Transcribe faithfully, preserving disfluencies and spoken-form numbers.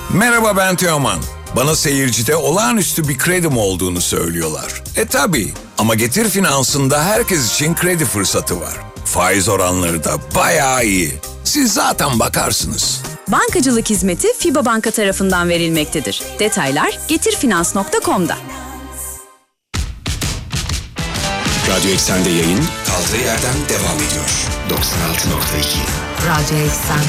Merhaba, ben Teoman. Bana seyircide olağanüstü bir kredim olduğunu söylüyorlar. E tabii, ama Getir Finans'ında herkes için kredi fırsatı var. Faiz oranları da bayağı iyi. Siz zaten bakarsınız. Bankacılık hizmeti FİBA Banka tarafından verilmektedir. Detaylar getirfinans nokta com'da. Radyo Eksen'de yayın kaldığı yerden devam ediyor. doksan altı nokta iki. Radyo Eksen.